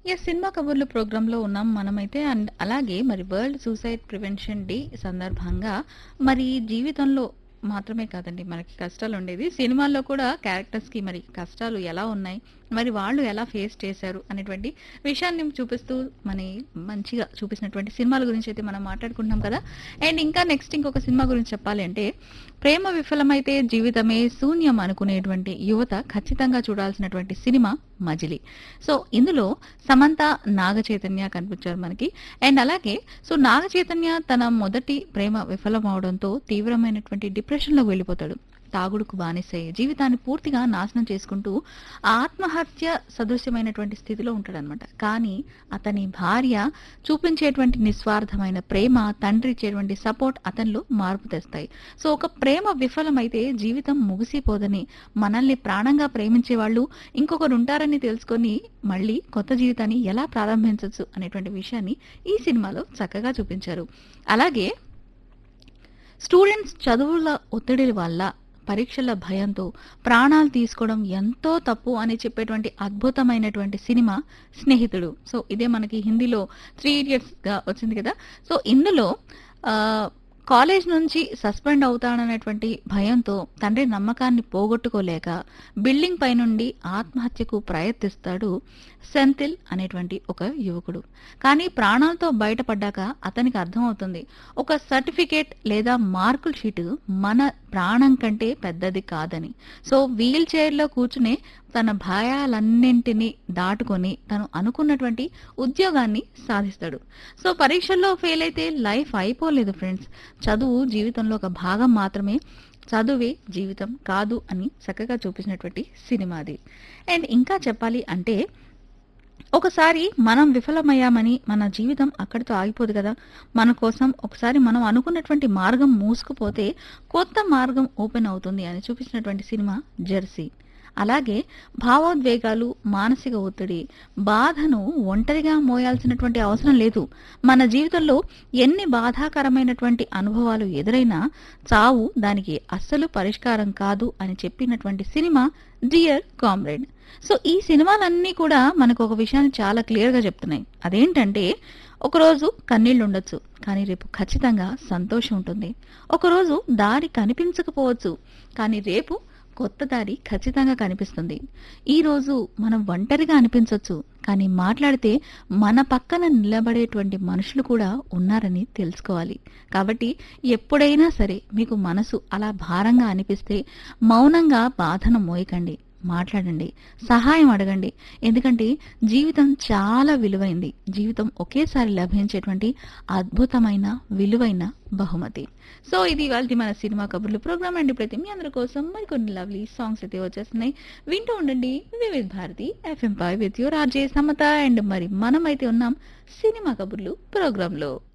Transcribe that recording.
Cinema కబుర్లు ప్రోగ్రాంలో ఉన్నాం మనమైతే. అండ్ అలాగే మరి వరల్డ్ సూసైడ్ ప్రివెన్షన్ డే సందర్భంగా మరి జీవితంలో మాత్రమే కాదండి మనకి కష్టాలుండేది. సినిమాల్లో కూడా క్యారెక్టర్స్‌కి మరి కష్టాలు ఎలా ఉన్నాయి? మరి వాళ్ళు ఎలా ఫేస్ చేశారు? అనేటువంటి విషయాన్ని చూపిస్తూ మని మంచిగా చూపించినటువంటి సినిమాల గురించయితే మనం మాట్లాడుకుంటున్నాం కదా! అండ్ ఇంకా నెక్స్ట్ ఇంకొక సినిమా గురించి చెప్పాలి అంటే, ప్రేమ విఫలమైతే జీవితమే శూన్యం అనుకునేటువంటి యువత ఖచ్చితంగా చూడాల్సినటువంటి సినిమా 'మజిలీ'. సో, ఇందులో సమంత, నాగ చైతన్య కనిపించారు మనకి. అండ్ అలాగే నాగ చైతన్య తన మొదటి ప్రేమ విఫలమవడంతో తీవ్రమైనటువంటి డిప్రెషన్‌లోకి వెళ్ళిపోతాడు. తాగుడుకు బానిసై జీవితాన్ని పూర్తిగా నాశనం చేసుకుంటూ ఆత్మహత్య సదృశ్యమైనటువంటి స్థితిలో ఉంటాడనమాట. కానీ అతని భార్య చూపించేటువంటి నిస్వార్థమైన ప్రేమ, తండ్రి ఇచ్చేటువంటి సపోర్ట్ అతనిలో మార్పు తెస్తాయి. ఒక ప్రేమ విఫలమైతే జీవితం ముగిసిపోదని, మనల్ని ప్రాణంగా ప్రేమించే వాళ్ళు ఇంకొకరు ఉంటారని తెలుసుకొని మళ్ళీ కొత్త జీవితాన్ని ఎలా ప్రారంభించొచ్చు అనేటువంటి విషయాన్ని ఈ సినిమాలో చక్కగా చూపించారు. అలాగే స్టూడెంట్స్ చదువుల ఒత్తిడి వల్ల, పరీక్షల భయంతో ప్రాణాలు తీసుకోవడం ఎంతో తప్పు అని చెప్పేటువంటి అద్భుతమైనటువంటి సినిమా 'స్నేహితుడు'. ఇదే మనకి హిందీలో 'త్రీ ఇడియట్స్‌గా' వచ్చింది కదా! ఇందులో ఆహ్, కాలేజ్ నుంచి సస్పెండ్ అవుతాడనేటువంటి భయంతో తండ్రి నమ్మకాన్ని పోగొట్టుకోలేక బిల్డింగ్ పైనుండి ఆత్మహత్యకు ప్రయత్నిస్తాడు సెంథిల్ అనేటువంటి ఒక యువకుడు. కానీ ప్రాణాలతో బయటపడ్డాక అతనికి అర్థమవుతుంది, ఒక సర్టిఫికేట్ లేదా మార్కుల షీటు మన ప్రాణం కంటే పెద్దది కాదని. వీల్ చైర్‌లో కూర్చునే తన భయాలన్నింటినీ దాటుకొని తను అనుకున్నటువంటి ఉద్యోగాన్ని సాధిస్తాడు. పరీక్షల్లో ఫెయిల్ అయితే లైఫ్ అయిపోలేదు ఫ్రెండ్స్. చదువు జీవితంలో ఒక భాగం మాత్రమే. చదువే జీవితం కాదు అని చక్కగా చూపించినటువంటి సినిమా అది. అండ్ ఇంకా చెప్పాలి అంటే, ఒకసారి మనం విఫలమయ్యామని మన జీవితం అక్కడితో ఆగిపోదు కదా! మన కోసం ఒకసారి మనం అనుకున్నటువంటి మార్గం మూసుకుపోతే కొత్త మార్గం ఓపెన్ అవుతుంది అని చూపించినటువంటి సినిమా 'జెర్సీ'. అలాగే భావోద్వేగాలు, మానసిక ఒత్తిడి, బాధను ఒంటరిగా మోయాల్సినటువంటి అవసరం లేదు. మన జీవితంలో ఎన్ని బాధాకరమైనటువంటి అనుభవాలు ఎదురైనా చావు దానికి అస్సలు పరిష్కారం కాదు అని చెప్పినటువంటి సినిమా 'డియర్ కామ్రేడ్'. ఈ సినిమాలన్నీ కూడా మనకు ఒక విషయాన్ని చాలా క్లియర్‌గా చెప్తున్నాయి. అదేంటంటే, ఒకరోజు కన్నీళ్లుండొచ్చు, కానీ రేపు ఖచ్చితంగా సంతోషం ఉంటుంది. ఒకరోజు దారి కనిపించకపోవచ్చు, కానీ రేపు కొత్త దారి ఖచ్చితంగా కనిపిస్తుంది. ఈరోజు మనం ఒంటరిగా అనిపించొచ్చు, కానీ మాట్లాడితే మన పక్కన నిలబడేటువంటి మనుషులు కూడా ఉన్నారని తెలుసుకోవాలి. కాబట్టి ఎప్పుడైనా సరే మీకు మనసు అలా భారంగా అనిపిస్తే మౌనంగా బాధను మోయకండి. మాట్లాడండి, సహాయం అడగండి. ఎందుకంటే జీవితం చాలా విలువైంది. జీవితం ఒకేసారి లభించేటువంటి అద్భుతమైన, విలువైన బహుమతి. ఇది ఇవాల్టి మన సినిమా కబుర్లు ప్రోగ్రామ్ అండి. ఇప్పుడైతే మీ అందరి కోసం మరికొన్ని లవ్లీ సాంగ్స్ అయితే వచ్చేస్తున్నాయి. వింటూ ఉండండి వివిధ Bharati FM 5 with your RJ Samata. And మరి మనమైతే ఉన్నాం సినిమా కబుర్లు ప్రోగ్రాంలో.